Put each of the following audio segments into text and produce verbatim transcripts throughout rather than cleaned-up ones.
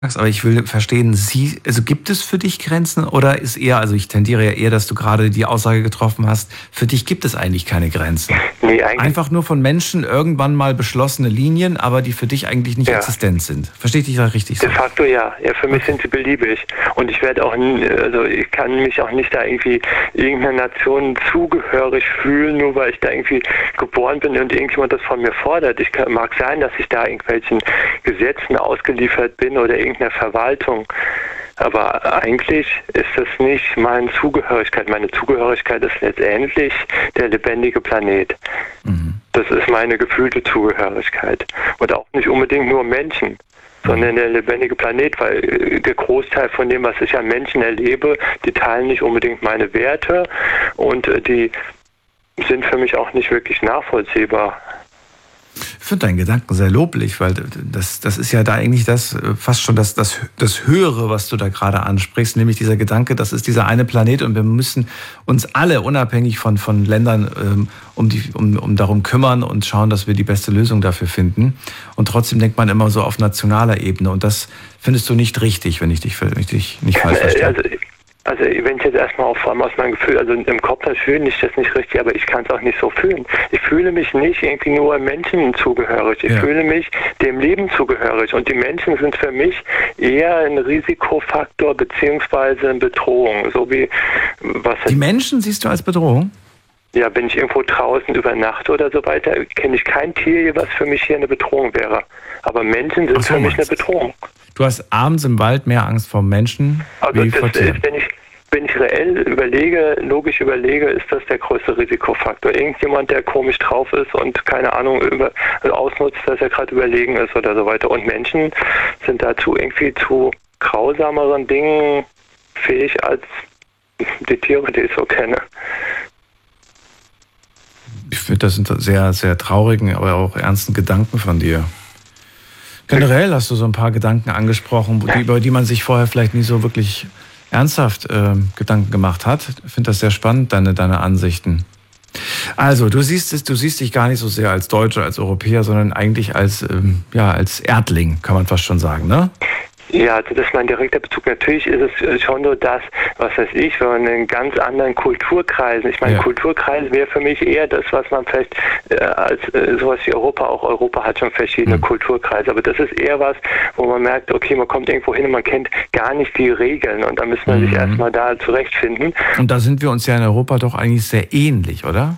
Aber ich will verstehen, Sie, also gibt es für dich Grenzen oder ist eher, also ich tendiere ja eher, dass du gerade die Aussage getroffen hast, für dich gibt es eigentlich keine Grenzen. Nee, eigentlich. Einfach nur von Menschen irgendwann mal beschlossene Linien, aber die für dich eigentlich nicht Ja. existent sind. Verstehe ich dich da richtig so? De facto ja. Ja, für mich sind sie beliebig. Und ich werde auch, n- also ich kann mich auch nicht da irgendwie irgendeiner Nation zugehörig fühlen, nur weil ich da irgendwie geboren bin und irgendjemand das von mir fordert. Ich kann, mag sein, dass ich da irgendwelchen Gesetzen ausgeliefert bin oder irgendeiner Verwaltung. Aber eigentlich ist das nicht meine Zugehörigkeit. Meine Zugehörigkeit ist letztendlich der lebendige Planet. Mhm. Das ist meine gefühlte Zugehörigkeit. Und auch nicht unbedingt nur Menschen, sondern der lebendige Planet, weil äh, der Großteil von dem, was ich an Menschen erlebe, die teilen nicht unbedingt meine Werte und äh, die sind für mich auch nicht wirklich nachvollziehbar. Ich finde deinen Gedanken sehr loblich, weil das, das ist ja da eigentlich das, äh, fast schon das, das, das Höhere, was du da gerade ansprichst, nämlich dieser Gedanke, das ist dieser eine Planet und wir müssen uns alle unabhängig von, von Ländern ähm, um, die, um, um darum kümmern und schauen, dass wir die beste Lösung dafür finden. Und trotzdem denkt man immer so auf nationaler Ebene und das findest du nicht richtig, wenn ich dich, wenn ich dich nicht falsch verstehe. Also, Also wenn ich jetzt erstmal auch vor allem aus meinem Gefühl, also im Kopf fühle ich das nicht richtig, aber ich kann es auch nicht so fühlen. Ich fühle mich nicht irgendwie nur Menschen zugehörig, ich Ja. fühle mich dem Leben zugehörig und die Menschen sind für mich eher ein Risikofaktor beziehungsweise eine Bedrohung, so wie was Die Menschen siehst du als Bedrohung? ja, wenn ich irgendwo draußen übernachte oder so weiter, kenne ich kein Tier, was für mich hier eine Bedrohung wäre. Aber Menschen sind Ach so, für mich eine meinst du. Bedrohung. Du hast abends im Wald mehr Angst vor Menschen Also wie das vor Tieren. ist, wenn ich wenn ich reell überlege, logisch überlege, ist das der größte Risikofaktor. Irgendjemand, der komisch drauf ist und keine Ahnung über, also ausnutzt, dass er gerade überlegen ist oder so weiter. Und Menschen sind dazu irgendwie zu grausameren Dingen fähig als die Tiere, die ich so kenne. Ich finde, das sind sehr, sehr traurigen, aber auch ernsten Gedanken von dir. Generell hast du so ein paar Gedanken angesprochen, die, über die man sich vorher vielleicht nie so wirklich ernsthaft äh, Gedanken gemacht hat. Ich finde das sehr spannend, deine, deine Ansichten. Also, du siehst es, du siehst dich gar nicht so sehr als Deutscher, als Europäer, sondern eigentlich als, ähm, ja, als Erdling, kann man fast schon sagen, ne? Ja, also das ist mein direkter Bezug. Natürlich ist es schon so das, was weiß ich, so in einen ganz anderen Kulturkreisen. Ich meine, Ja. Kulturkreis wäre für mich eher das, was man vielleicht äh, als äh, sowas wie Europa, auch Europa hat schon verschiedene Mhm. Kulturkreise, aber das ist eher was, wo man merkt, okay, man kommt irgendwo hin und man kennt gar nicht die Regeln und da müssen wir Mhm. sich erstmal da zurechtfinden. Und da sind wir uns ja in Europa doch eigentlich sehr ähnlich, oder?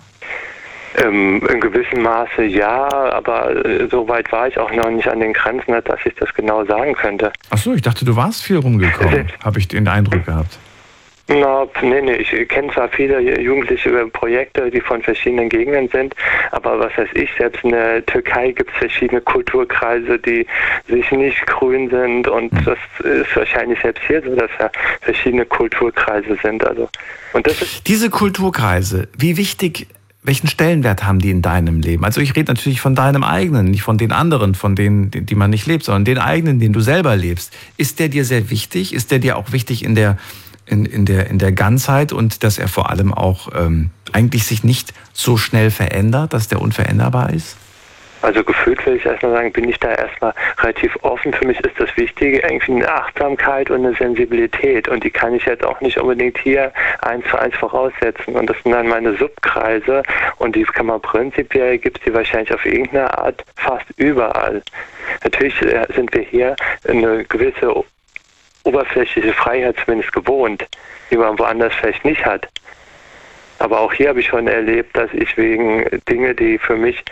Ähm, in gewissem Maße ja, aber äh, so weit war ich auch noch nicht an den Grenzen, dass ich das genau sagen könnte. Ach so, ich dachte, du warst viel rumgekommen, habe ich den Eindruck gehabt. Na, nee, nee, ich kenne zwar viele Jugendliche über Projekte, die von verschiedenen Gegenden sind, aber was weiß ich, selbst in der Türkei gibt es verschiedene Kulturkreise, die sich nicht grün sind und Hm. das ist wahrscheinlich selbst hier so, dass da verschiedene Kulturkreise sind. Also und das ist Diese Kulturkreise, wie wichtig, welchen Stellenwert haben die in deinem Leben? Also ich rede natürlich von deinem eigenen, nicht von den anderen, von denen, die die man nicht lebt, sondern den eigenen, den du selber lebst. Ist der dir sehr wichtig? Ist der dir auch wichtig in der, in, in der, in der Ganzheit und dass er vor allem auch ähm, eigentlich sich nicht so schnell verändert, dass der unveränderbar ist? Also gefühlt will ich erstmal sagen, bin ich da erstmal relativ offen. Für mich ist das Wichtige irgendwie eine Achtsamkeit und eine Sensibilität. Und die kann ich jetzt auch nicht unbedingt hier eins zu eins voraussetzen. Und das sind dann meine Subkreise. Und die kann man prinzipiell, gibt es die wahrscheinlich auf irgendeine Art fast überall. Natürlich äh, sind wir hier eine gewisse oberflächliche Freiheit zumindest gewohnt, die man woanders vielleicht nicht hat. Aber auch hier habe ich schon erlebt, dass ich wegen Dinge, die für mich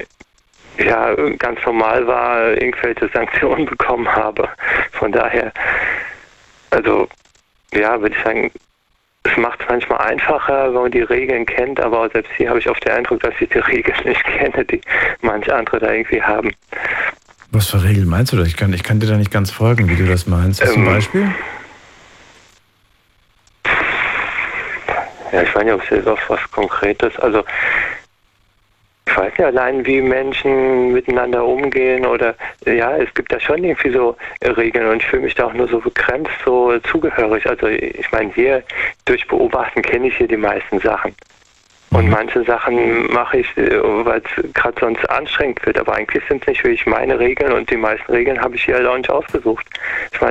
ja ganz normal war, irgendwelche Sanktionen bekommen habe. Von daher, also ja, würde ich sagen, es macht es manchmal einfacher, wenn man die Regeln kennt, aber selbst hier habe ich oft den Eindruck, dass ich die Regeln nicht kenne, die manche andere da irgendwie haben. Was für Regeln meinst du da? Ich kann, ich kann dir da nicht ganz folgen, wie du das meinst. Hast du ein Ähm, Beispiel? Ja, ich weiß nicht, ob es jetzt auf was Konkretes, also ich weiß nicht, allein wie Menschen miteinander umgehen oder, ja, es gibt da schon irgendwie so Regeln und ich fühle mich da auch nur so begrenzt, so zugehörig. Also ich meine, hier durch Beobachten kenne ich hier die meisten Sachen. Und manche Sachen mache ich, weil es gerade sonst anstrengend wird. Aber eigentlich sind es nicht wirklich meine Regeln und die meisten Regeln habe ich hier halt auch nicht ausgesucht. Ich meine,